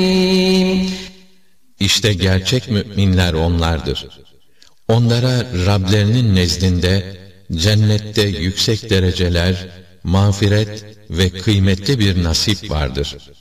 İşte gerçek müminler onlardır. Onlara Rablerinin nezdinde cennette yüksek dereceler, mağfiret ve kıymetli bir nasip vardır.